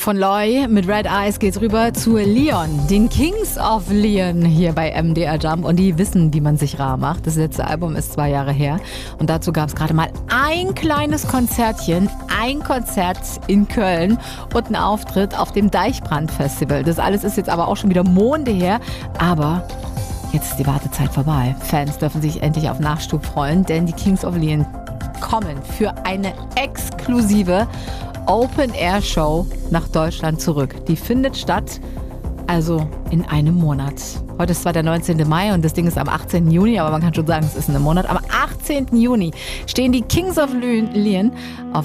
Von Loy mit Red Eyes geht's rüber zu Leon, den Kings of Leon hier bei MDR Jump. Und die wissen, wie man sich rar macht. Das letzte Album ist 2 Jahre her. Und dazu gab es gerade mal ein kleines Konzertchen, ein Konzert in Köln und einen Auftritt auf dem Deichbrand-Festival. Das alles ist jetzt aber auch schon wieder Monde her. Aber jetzt ist die Wartezeit vorbei. Fans dürfen sich endlich auf Nachschub freuen, denn die Kings of Leon kommen für eine exklusive Open-Air-Show nach Deutschland zurück. Die findet statt, also in einem Monat. Heute ist zwar der 19. Mai und das Ding ist am 18. Juni, aber man kann schon sagen, es ist in einem Monat. Am 18. Juni stehen die Kings of Leon auf